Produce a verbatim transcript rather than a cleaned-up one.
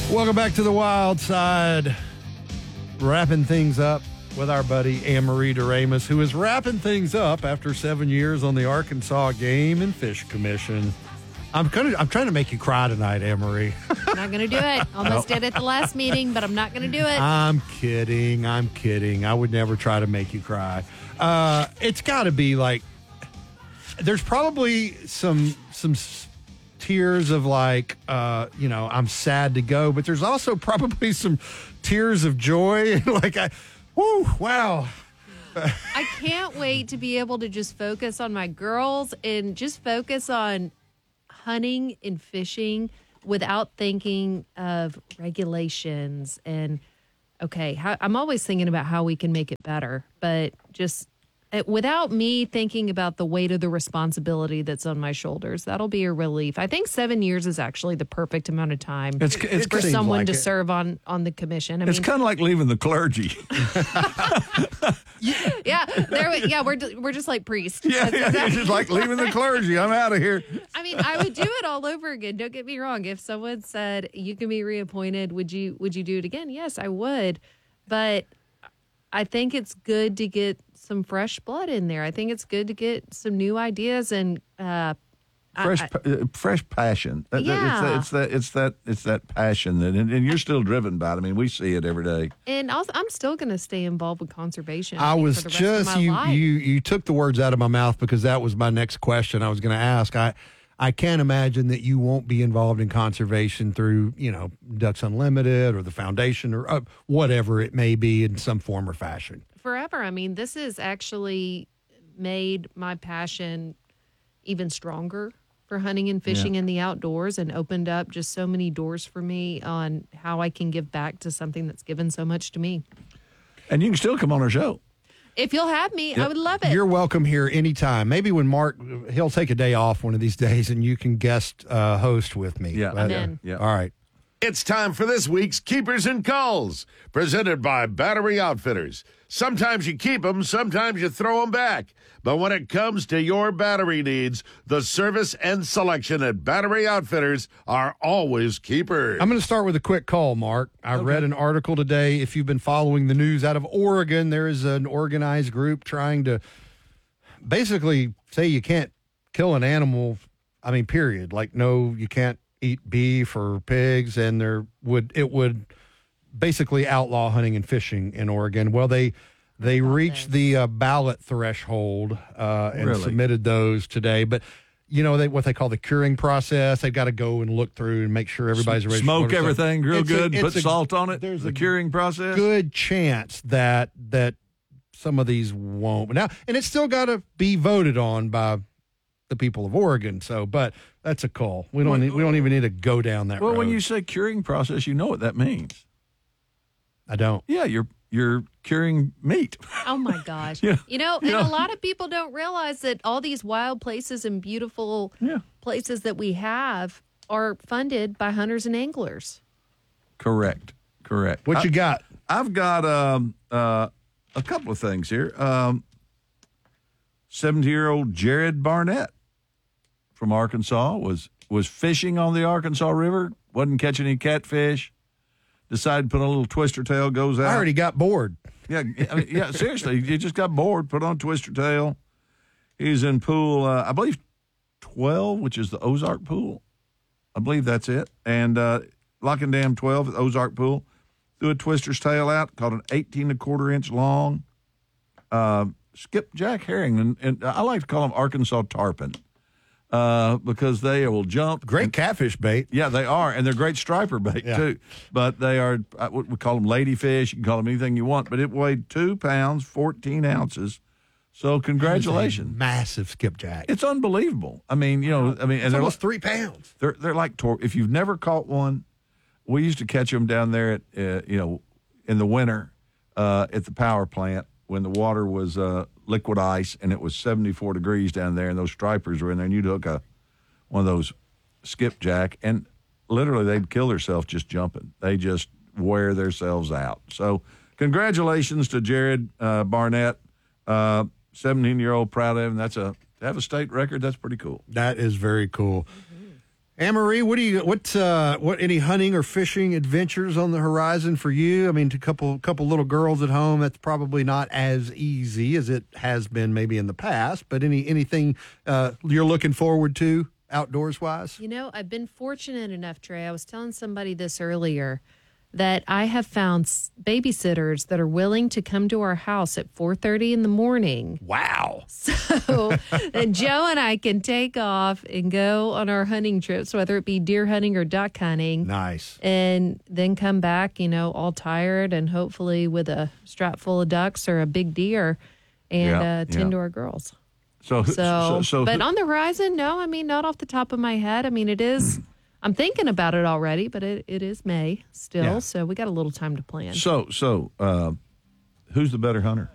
Welcome back to the Wild Side. Wrapping things up with our buddy Anne-Marie DeRamus, who is wrapping things up after seven years on the Arkansas Game and Fish Commission. I'm gonna, I'm trying to make you cry tonight, Anne-Marie. Not going to do it. Almost did at the last meeting, but I'm not going to do it. I'm kidding. I'm kidding. I would never try to make you cry. Uh, it's got to be like, there's probably some some tears of like, uh, you know, I'm sad to go, but there's also probably some tears of joy. Like, I, whoo, wow. I can't wait to be able to just focus on my girls and just focus on hunting and fishing without thinking of regulations and, okay, how, I'm always thinking about how we can make it better, but just uh, without me thinking about the weight of the responsibility that's on my shoulders. That'll be a relief. I think seven years is actually the perfect amount of time It's, it's for seems someone like to it. serve on, on the commission. I It's mean, kind of like leaving the clergy. yeah, there, we- yeah, we're we're just like priests. Yeah, That's yeah, exactly- it's just like leaving the clergy. I'm out of here. I mean, I would do it all over again. Don't get me wrong. If someone said you can be reappointed, would you would you do it again? Yes, I would. But I think it's good to get some fresh blood in there. I think it's good to get some new ideas and uh, Fresh, I, pa- uh, fresh passion. That- that- Yeah. It's, that, it's that. It's that. It's that passion that, and, and you're still driven by it. I mean, we see it every day. and also, I'm still going to stay involved with conservation. I think, was for the rest just of my you, life. you you took the words out of my mouth because that was my next question I was going to ask. I I can't imagine that you won't be involved in conservation through, you know, Ducks Unlimited or the foundation or uh, whatever it may be in some form or fashion. Forever. I mean, this has actually made my passion even stronger for hunting and fishing in the outdoors and opened up just so many doors for me on how I can give back to something that's given so much to me. And you can still come on our show. If you'll have me, I would love it. You're welcome here anytime. Maybe when Mark, he'll take a day off one of these days and you can guest uh, host with me. Yeah. I'm That- in. Yeah. All right. It's time for this week's Keepers and Calls, presented by Battery Outfitters. Sometimes you keep them, sometimes you throw them back. But when it comes to your battery needs, the service and selection at Battery Outfitters are always keepers. I'm going to start with a quick call, Mark. I read an article today. If you've been following the news out of Oregon, there is an organized group trying to basically say you can't kill an animal. I mean, period. Like, no, you can't eat beef or pigs, and there would it would basically outlaw hunting and fishing in Oregon. Well, they they reached the uh, ballot threshold uh, and Really? submitted those today, but. You know, they what they call the curing process. They've got to go and look through and make sure everybody's ready. Smoke for it. So everything real it's a- good. it's Put a- salt on it. There's The a curing process. good chance that that some of these won't. Now, and it's still got to be voted on by the people of Oregon. So, but that's a call. We don't Well, need, we don't even need to go down that Well, road. when you say curing process, you know what that means. I don't. Yeah, you're you're curing meat. Oh my gosh. Yeah. You know, and Yeah. a lot of people don't realize that all these wild places and beautiful Yeah. places that we have are funded by hunters and anglers. Correct. Correct. What I- you got? I've got um, uh, a couple of things here. Um, seventy-year-old Jared Barnett from Arkansas was was fishing on the Arkansas River, wasn't catching any catfish, decided to put on a little twister tail, goes out. I already got bored. Yeah, I mean, yeah, seriously, he just got bored, put on twister tail. He's in pool, uh, I believe, twelve, which is the Ozark pool. I believe that's it. And uh, Locking Dam twelve at the Ozark pool. Threw a twister's tail out, caught an eighteen and a quarter inch long uh, skipjack herring. And, and I like to call them Arkansas tarpon uh, because they will jump. Great and- catfish bait. Yeah, they are, and they're great striper bait Yeah. too. But they are uh, what we call them ladyfish. You can call them anything you want. But it weighed two pounds fourteen ounces. So congratulations, Massive skipjack. it's unbelievable. I mean, you know, I mean, and It's they're almost like, three pounds. they're they're like tor- if you've never caught one, we used to catch them down there at uh, you know in the winter uh, at the power plant when the water was uh, liquid ice and it was seventy-four degrees down there, and those stripers were in there, and you'd hook a one of those skipjack, and literally they'd kill themselves just jumping. They just wear themselves out. So congratulations to Jared uh, Barnett, uh, seventeen-year-old, proud of him. That's a to have a state record. That's pretty cool. That is very cool. Anne-Marie, what do you what uh, what any hunting or fishing adventures on the horizon for you? I mean, to a couple couple little girls at home, that's probably not as easy as it has been maybe in the past. But any anything uh, you're looking forward to outdoors wise? You know, I've been fortunate enough, Trey. I was telling somebody this earlier that I have found s- babysitters that are willing to come to our house at four thirty in the morning. Wow. So then Joe and I can take off and go on our hunting trips, whether it be deer hunting or duck hunting. Nice. And then come back, you know, all tired and hopefully with a strap full of ducks or a big deer and Yeah, uh, tend yeah. to our girls. So, So, so, so but who- on the horizon, no, I mean, not off the top of my head. I mean, it is, I'm thinking about it already, but it, it is May still. Yeah. So we got a little time to plan. so, so, uh, who's the better hunter?